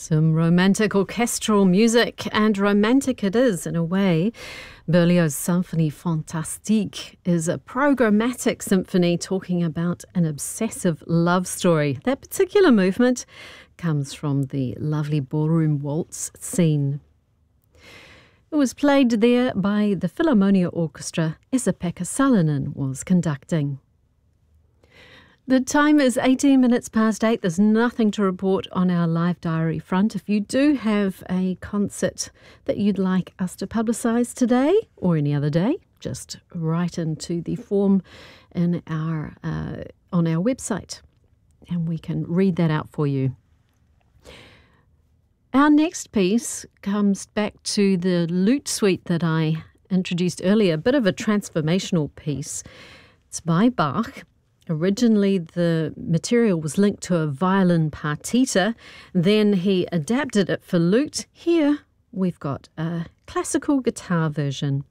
Some romantic orchestral music, and romantic it is in a way. Berlioz's Symphonie Fantastique is a programmatic symphony talking about an obsessive love story. That particular movement comes from the lovely ballroom waltz scene. It was played there by the Philharmonia Orchestra. Esa-Pekka Salonen was conducting. The time is 18 minutes past 8. There's nothing to report on our live diary front. If you do have a concert that you'd like us to publicise today or any other day, just write into the form in our on our website and we can read that out for you. Our next piece comes back to the lute suite that I introduced earlier, a bit of a transformational piece. It's by Bach. Originally, the material was linked to a violin partita. Then he adapted it for lute. Here, we've got a classical guitar version.